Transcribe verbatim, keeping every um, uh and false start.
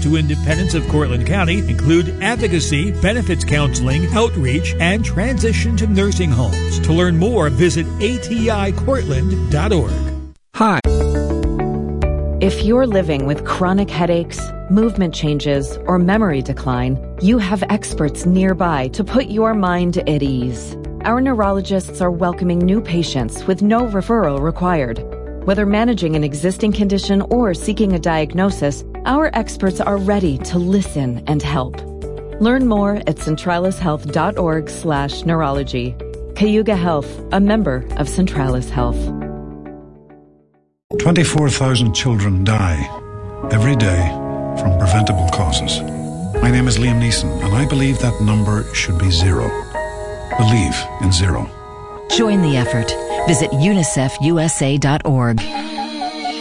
to independence of Cortland County include advocacy, benefits counseling, outreach, and transition to nursing homes. To learn more, visit A T I Cortland dot org. Hi. If you're living with chronic headaches, movement changes, or memory decline, you have experts nearby to put your mind at ease. Our neurologists are welcoming new patients with no referral required. Whether managing an existing condition or seeking a diagnosis, our experts are ready to listen and help. Learn more at centralishealth.org slash neurology. Cayuga Health, a member of Centralis Health. twenty-four thousand children die every day from preventable causes. My name is Liam Neeson, and I believe that number should be zero. Believe in zero. Join the effort. Visit unicef u s a dot org.